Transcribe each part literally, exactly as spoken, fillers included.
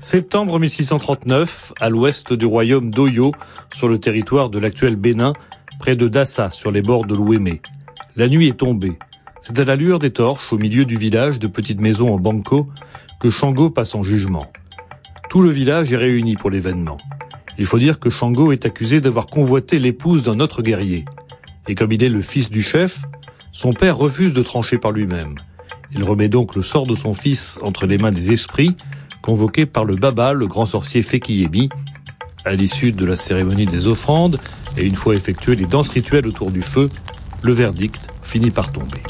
Septembre mille six cent trente-neuf, à l'ouest du royaume d'Oyo, sur le territoire de l'actuel Bénin, près de Dassa, sur les bords de l'Ouémé. La nuit est tombée. C'est à la lueur des torches, au milieu du village de petites maisons en banco, que Shango passe en jugement. Tout le village est réuni pour l'événement. Il faut dire que Shango est accusé d'avoir convoité l'épouse d'un autre guerrier. Et comme il est le fils du chef, son père refuse de trancher par lui-même. Il remet donc le sort de son fils entre les mains des esprits, convoqués par le Baba, le grand sorcier Fekiyemi. À l'issue de la cérémonie des offrandes, et une fois effectuées les danses rituelles autour du feu, le verdict finit par tomber.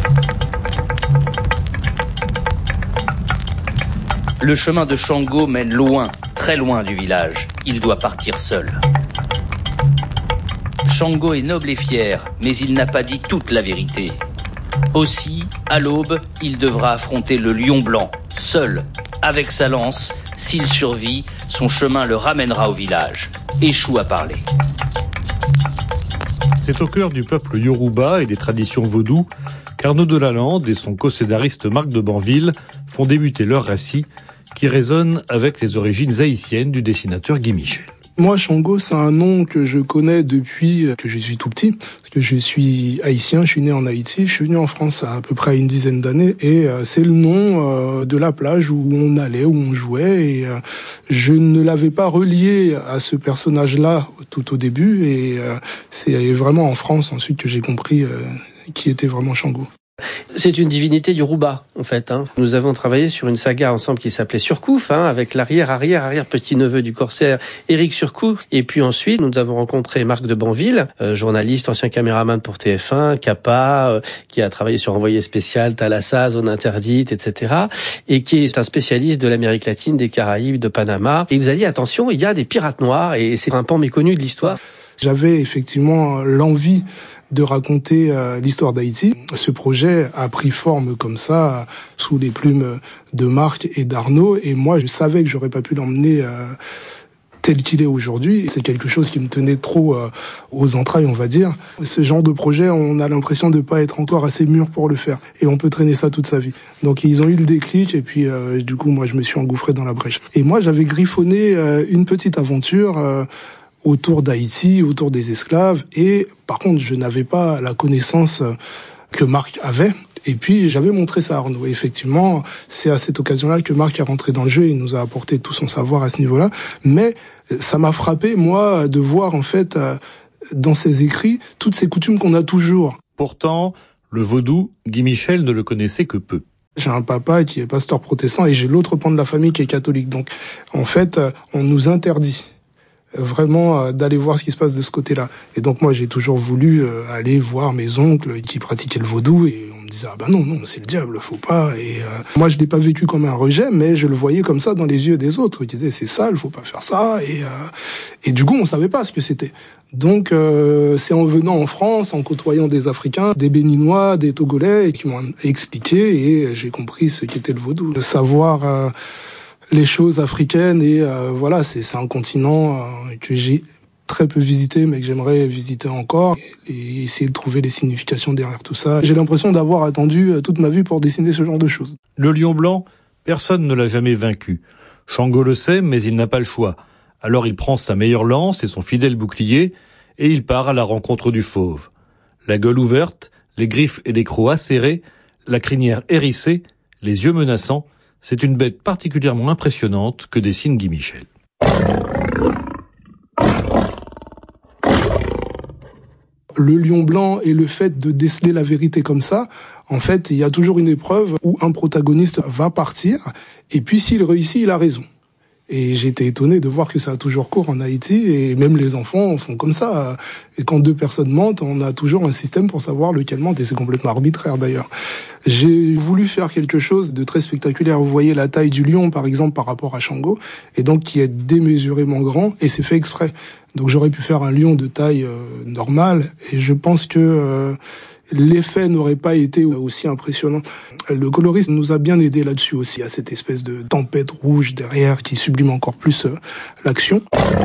Le chemin de Shango mène loin, très loin du village. Il doit partir seul. Shango est noble et fier, mais il n'a pas dit toute la vérité. Aussi, à l'aube, il devra affronter le lion blanc, seul, avec sa lance. S'il survit, son chemin le ramènera au village. Échoue à parler. C'est au cœur du peuple Yoruba et des traditions vaudou qu'Arnaud Delalande et son co-scénariste Marc de Banville font débuter leur récit qui résonne avec les origines haïtiennes du dessinateur Guy Michel. Moi, Shango, c'est un nom que je connais depuis que je suis tout petit, parce que je suis haïtien, je suis né en Haïti, je suis venu en France à, à peu près une dizaine d'années, et euh, c'est le nom euh, de la plage où on allait, où on jouait, et euh, je ne l'avais pas relié à ce personnage-là tout au début, et euh, c'est vraiment en France ensuite que j'ai compris euh, qui était vraiment Shango. C'est une divinité yoruba, en fait. Hein. Nous avons travaillé sur une saga ensemble qui s'appelait Surcouf, hein, avec l'arrière-arrière-arrière petit-neveu du corsaire Éric Surcouf. Et puis ensuite, nous avons rencontré Marc de Banville, euh, journaliste, ancien caméraman pour T F un, Capa, euh, qui a travaillé sur Envoyé spécial, Thalassa, Zone interdite, et cetera. Et qui est un spécialiste de l'Amérique latine, des Caraïbes, de Panama. Et il nous a dit, attention, il y a des pirates noirs, et c'est un pan méconnu de l'histoire. J'avais effectivement l'envie de raconter euh, l'histoire d'Haïti. Ce projet a pris forme comme ça, sous les plumes de Marc et d'Arnaud, et moi je savais que j'aurais pas pu l'emmener euh, tel qu'il est aujourd'hui. C'est quelque chose qui me tenait trop euh, aux entrailles, on va dire. Ce genre de projet, on a l'impression de pas être encore assez mûr pour le faire, et on peut traîner ça toute sa vie. Donc ils ont eu le déclic, et puis euh, du coup moi je me suis engouffré dans la brèche. Et moi j'avais griffonné euh, une petite aventure euh, autour d'Haïti, autour des esclaves, et par contre je n'avais pas la connaissance que Marc avait, et puis j'avais montré ça à Arnaud. Et effectivement, c'est à cette occasion-là que Marc est rentré dans le jeu, il nous a apporté tout son savoir à ce niveau-là, mais ça m'a frappé, moi, de voir en fait dans ses écrits toutes ces coutumes qu'on a toujours. Pourtant, le vaudou, Guy Michel ne le connaissait que peu. J'ai un papa qui est pasteur protestant, et j'ai l'autre pan de la famille qui est catholique, donc en fait, on nous interdit vraiment euh, d'aller voir ce qui se passe de ce côté-là. Et donc moi j'ai toujours voulu euh, aller voir mes oncles qui pratiquaient le vaudou, et on me disait ah ben non non c'est le diable, faut pas. Et euh, moi je l'ai pas vécu comme un rejet, mais je le voyais comme ça dans les yeux des autres, qui disaient c'est sale, faut pas faire ça. Et euh, et du coup on savait pas ce que c'était. Donc euh, c'est en venant en France, en côtoyant des Africains, des Béninois, des Togolais, qui m'ont expliqué, et j'ai compris ce qu'était le vaudou. De savoir euh, les choses africaines, et euh, voilà, c'est, c'est un continent euh, que j'ai très peu visité, mais que j'aimerais visiter encore, et, et essayer de trouver les significations derrière tout ça. J'ai l'impression d'avoir attendu toute ma vie pour dessiner ce genre de choses. Le lion blanc, personne ne l'a jamais vaincu. Shango le sait, mais il n'a pas le choix. Alors il prend sa meilleure lance et son fidèle bouclier, et il part à la rencontre du fauve. La gueule ouverte, les griffes et les crocs acérés, la crinière hérissée, les yeux menaçants, c'est une bête particulièrement impressionnante que dessine Guy Michel. Le lion blanc et le fait de déceler la vérité comme ça, en fait, il y a toujours une épreuve où un protagoniste va partir, et puis s'il réussit, il a raison. Et j'ai été étonné de voir que ça a toujours cours en Haïti, et même les enfants font comme ça. Et quand deux personnes mentent, on a toujours un système pour savoir lequel ment, et c'est complètement arbitraire d'ailleurs. J'ai voulu faire quelque chose de très spectaculaire. Vous voyez la taille du lion, par exemple, par rapport à Shango, et donc qui est démesurément grand, et c'est fait exprès. Donc j'aurais pu faire un lion de taille euh, normale, et je pense que euh, l'effet n'aurait pas été aussi impressionnant. Le coloriste nous a bien aidé là-dessus aussi, à cette espèce de tempête rouge derrière qui sublime encore plus euh, l'action.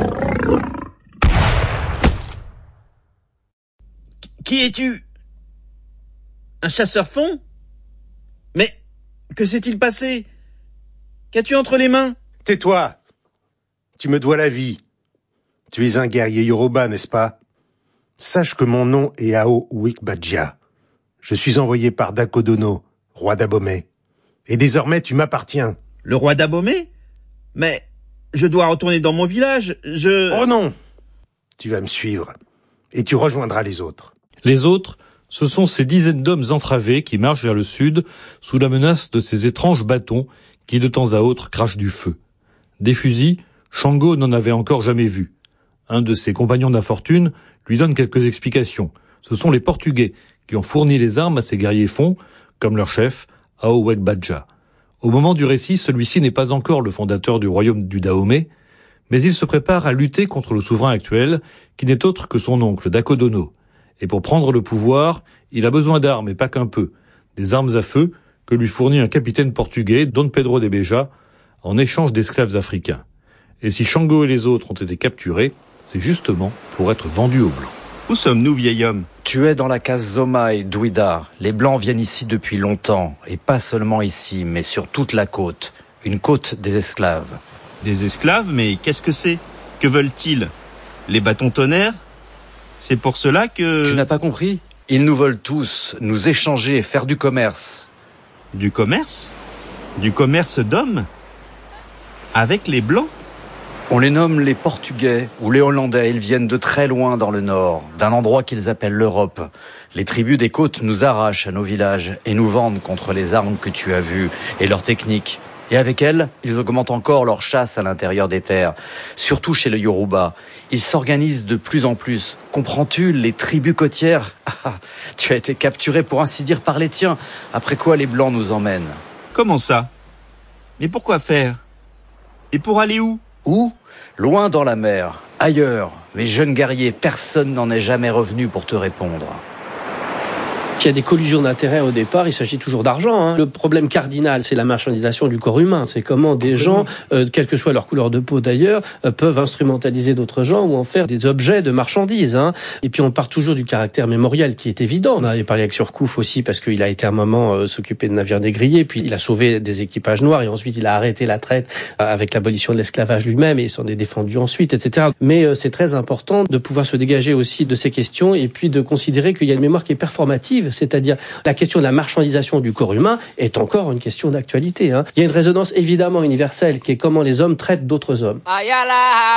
Qui es-tu ? Un chasseur-fond ? Mais que s'est-il passé ? Qu'as-tu entre les mains ? Tais-toi! Tu me dois la vie. Tu es un guerrier Yoruba, n'est-ce pas? Sache que mon nom est Ao Wikbadja. Je suis envoyé par Dakodono, roi d'Abomey. Et désormais, tu m'appartiens. Le roi d'Abomey? Mais je dois retourner dans mon village, je... Oh non! Tu vas me suivre, et tu rejoindras les autres. Les autres, ce sont ces dizaines d'hommes entravés qui marchent vers le sud sous la menace de ces étranges bâtons qui de temps à autre crachent du feu. Des fusils, Shango n'en avait encore jamais vu. Un de ses compagnons d'infortune lui donne quelques explications. Ce sont les Portugais qui ont fourni les armes à ces guerriers fonds, comme leur chef, Ao Wikbadja. Au moment du récit, celui-ci n'est pas encore le fondateur du royaume du Dahomey, mais il se prépare à lutter contre le souverain actuel, qui n'est autre que son oncle, Dakodono. Et pour prendre le pouvoir, il a besoin d'armes, et pas qu'un peu. Des armes à feu que lui fournit un capitaine portugais, Dom Pedro de Beja, en échange d'esclaves africains. Et si Shango et les autres ont été capturés, c'est justement pour être vendus aux Blancs. Où sommes-nous, vieil homme? Tu es dans la case Zoma et Douida. Les Blancs viennent ici depuis longtemps, et pas seulement ici, mais sur toute la côte. Une côte des esclaves. Des esclaves, mais qu'est-ce que c'est? Que veulent-ils? Les bâtons tonnerres? C'est pour cela que... Tu n'as pas compris? Ils nous veulent tous, nous échanger, faire du commerce. Du commerce? Du commerce d'hommes? Avec les Blancs? On les nomme les Portugais ou les Hollandais. Ils viennent de très loin dans le nord, d'un endroit qu'ils appellent l'Europe. Les tribus des côtes nous arrachent à nos villages et nous vendent contre les armes que tu as vues et leurs techniques. Et avec elles, ils augmentent encore leur chasse à l'intérieur des terres, surtout chez les Yoruba. Ils s'organisent de plus en plus. Comprends-tu, les tribus côtières? Ah, tu as été capturé pour ainsi dire par les tiens, après quoi les Blancs nous emmènent. Comment ça? Mais pourquoi faire? Et pour aller où? Où? Loin dans la mer, ailleurs. Mes jeunes guerriers, personne n'en est jamais revenu pour te répondre. Il y a des collisions d'intérêts au départ, il s'agit toujours d'argent. Hein. Le problème cardinal, c'est la marchandisation du corps humain. C'est comment des gens, euh, quelle que soit leur couleur de peau d'ailleurs, euh, peuvent instrumentaliser d'autres gens ou en faire des objets de marchandises. Hein. Et puis on part toujours du caractère mémoriel qui est évident. On avait parlé avec Surcouf aussi parce qu'il a été un moment euh, s'occuper de navires négriers, puis il a sauvé des équipages noirs et ensuite il a arrêté la traite euh, avec l'abolition de l'esclavage lui-même et il s'en est défendu ensuite, et cetera. Mais euh, c'est très important de pouvoir se dégager aussi de ces questions et puis de considérer qu'il y a une mémoire qui est performative. C'est-à-dire la question de la marchandisation du corps humain est encore une question d'actualité. Hein. Il y a une résonance évidemment universelle qui est comment les hommes traitent d'autres hommes.